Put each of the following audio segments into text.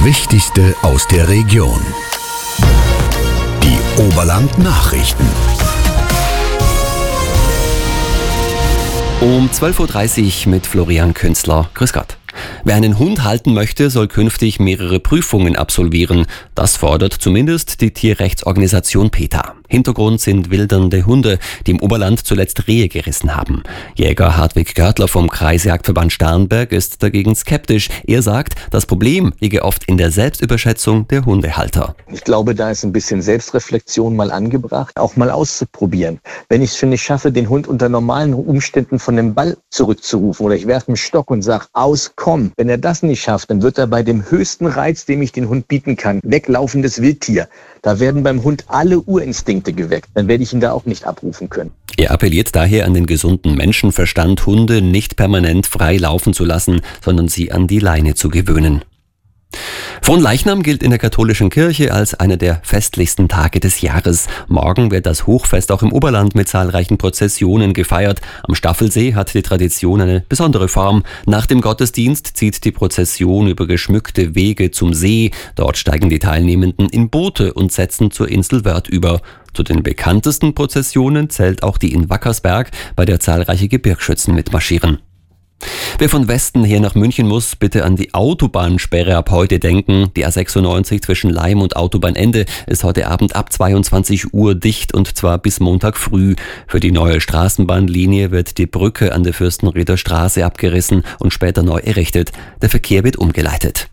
Wichtigste aus der Region. Die Oberland-Nachrichten. Um 12.30 Uhr mit Florian Künzler. Grüß Gott. Wer einen Hund halten möchte, soll künftig mehrere Prüfungen absolvieren. Das fordert zumindest die Tierrechtsorganisation PETA. Hintergrund sind wildernde Hunde, die im Oberland zuletzt Rehe gerissen haben. Jäger Hartwig Görtler vom Kreisjagdverband Starnberg ist dagegen skeptisch. Er sagt, das Problem liege oft in der Selbstüberschätzung der Hundehalter. Ich glaube, da ist ein bisschen Selbstreflexion mal angebracht, auch mal auszuprobieren. Wenn ich es schon nicht schaffe, den Hund unter normalen Umständen von dem Ball zurückzurufen oder ich werfe einen Stock und sage, aus, komm. Wenn er das nicht schafft, dann wird er bei dem höchsten Reiz, dem ich den Hund bieten kann, weglaufendes Wildtier. Da werden beim Hund alle Urinstinkte geweckt. Dann werde ich ihn da auch nicht abrufen können. Er appelliert daher an den gesunden Menschenverstand, Hunde nicht permanent frei laufen zu lassen, sondern sie an die Leine zu gewöhnen. Fronleichnam gilt in der katholischen Kirche als einer der festlichsten Tage des Jahres. Morgen wird das Hochfest auch im Oberland mit zahlreichen Prozessionen gefeiert. Am Staffelsee hat die Tradition eine besondere Form. Nach dem Gottesdienst zieht die Prozession über geschmückte Wege zum See. Dort steigen die Teilnehmenden in Boote und setzen zur Insel Wörth über. Zu den bekanntesten Prozessionen zählt auch die in Wackersberg, bei der zahlreiche Gebirgsschützen mitmarschieren. Wer von Westen her nach München muss, bitte an die Autobahnsperre ab heute denken. Die A96 zwischen Laim und Autobahnende ist heute Abend ab 22 Uhr dicht und zwar bis Montag früh. Für die neue Straßenbahnlinie wird die Brücke an der Fürstenrieder Straße abgerissen und später neu errichtet. Der Verkehr wird umgeleitet.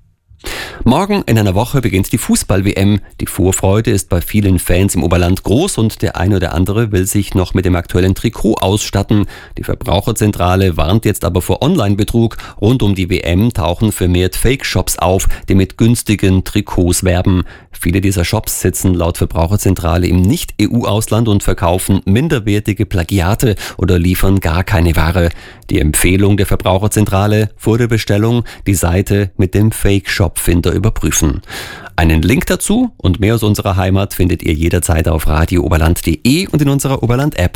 Morgen in einer Woche beginnt die Fußball-WM. Die Vorfreude ist bei vielen Fans im Oberland groß und der eine oder andere will sich noch mit dem aktuellen Trikot ausstatten. Die Verbraucherzentrale warnt jetzt aber vor Online-Betrug. Rund um die WM tauchen vermehrt Fake-Shops auf, die mit günstigen Trikots werben. Viele dieser Shops sitzen laut Verbraucherzentrale im Nicht-EU-Ausland und verkaufen minderwertige Plagiate oder liefern gar keine Ware. Die Empfehlung der Verbraucherzentrale: vor der Bestellung die Seite mit dem Fake-Shop-Finder überprüfen. Einen Link dazu und mehr aus unserer Heimat findet ihr jederzeit auf radiooberland.de und in unserer Oberland-App.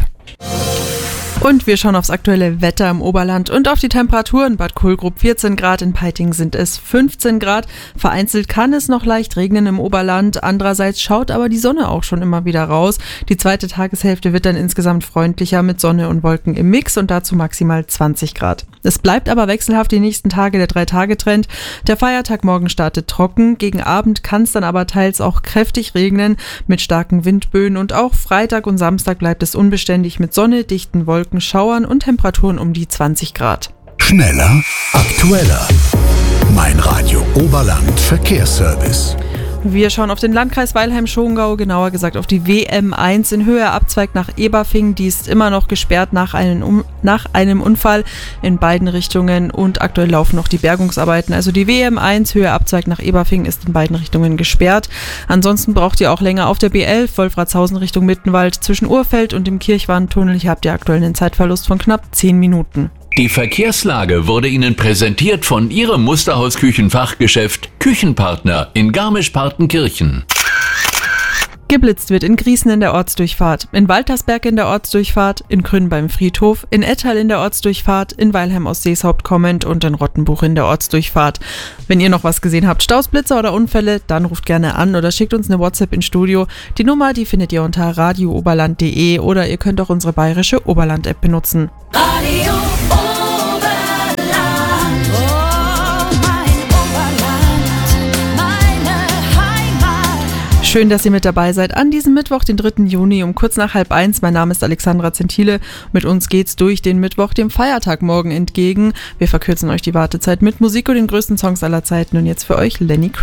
Und wir schauen aufs aktuelle Wetter im Oberland und auf die Temperaturen. Bad Kohlgrub 14 Grad, in Peiting sind es 15 Grad. Vereinzelt kann es noch leicht regnen im Oberland. Andererseits schaut aber die Sonne auch schon immer wieder raus. Die zweite Tageshälfte wird dann insgesamt freundlicher mit Sonne und Wolken im Mix und dazu maximal 20 Grad. Es bleibt aber wechselhaft die nächsten Tage, der 3-Tage-Trend. Der Feiertag morgen startet trocken. Gegen Abend kann es dann aber teils auch kräftig regnen mit starken Windböen und auch Freitag und Samstag bleibt es unbeständig mit Sonne, dichten Wolken, Schauern und Temperaturen um die 20 Grad. Schneller, aktueller. Mein Radio Oberland Verkehrsservice. Wir schauen auf den Landkreis Weilheim-Schongau, genauer gesagt auf die WM1 in Höhe Abzweig nach Eberfing. Die ist immer noch gesperrt nach einem Unfall in beiden Richtungen und aktuell laufen noch die Bergungsarbeiten. Also die WM1 Höhe Abzweig nach Eberfing ist in beiden Richtungen gesperrt. Ansonsten braucht ihr auch länger auf der B11 Wolfratshausen Richtung Mittenwald zwischen Urfeld und dem Kirchwarntunnel. Hier habt ihr aktuell einen Zeitverlust von knapp 10 Minuten. Die Verkehrslage wurde Ihnen präsentiert von Ihrem Musterhaus-Küchenfachgeschäft Küchenpartner in Garmisch-Partenkirchen. Geblitzt wird in Griesen in der Ortsdurchfahrt, in Waltersberg in der Ortsdurchfahrt, in Krünn beim Friedhof, in Ettal in der Ortsdurchfahrt, in Weilheim aus Seeshaupt kommend und in Rottenbuch in der Ortsdurchfahrt. Wenn ihr noch was gesehen habt, Stausblitzer oder Unfälle, dann ruft gerne an oder schickt uns eine WhatsApp ins Studio. Die Nummer, die findet ihr unter radiooberland.de oder ihr könnt auch unsere bayerische Oberland-App benutzen. Radio Oberland, oh mein Oberland, meine Heimat. Schön, dass ihr mit dabei seid an diesem Mittwoch, den 3. Juni um kurz nach 12:30. Mein Name ist Alexandra Zentile. Mit uns geht's durch den Mittwoch, dem Feiertag morgen entgegen. Wir verkürzen euch die Wartezeit mit Musik und den größten Songs aller Zeiten. Und jetzt für euch Lenny Kravitz.